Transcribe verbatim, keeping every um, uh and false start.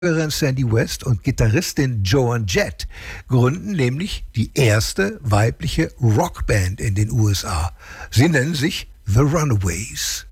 Sandy West und Gitarristin Joan Jett gründen nämlich die erste weibliche Rockband in den U S A. Sie nennen sich The Runaways.